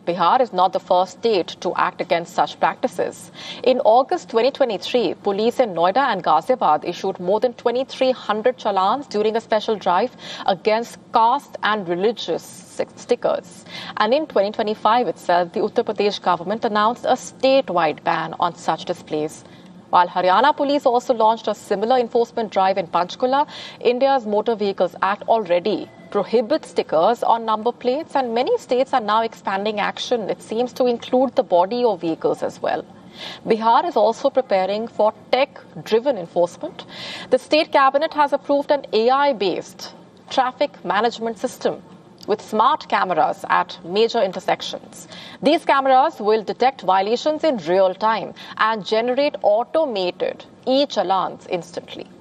Bihar is not the first state to act against such practices. In August 2023, police in Noida and Ghaziabad issued more than 2,300 challans during a special drive against caste and religious stickers. And in 2025 itself, the Uttar Pradesh government announced a statewide ban on such displays. While Haryana police also launched a similar enforcement drive in Panchkula, India's Motor Vehicles Act already prohibits stickers on number plates, and many states are now expanding action, it seems, to include the body of vehicles as well. Bihar is also preparing for tech-driven enforcement. The state cabinet has approved an AI-based traffic management system with smart cameras at major intersections. These cameras will detect violations in real time and generate automated e-challans instantly.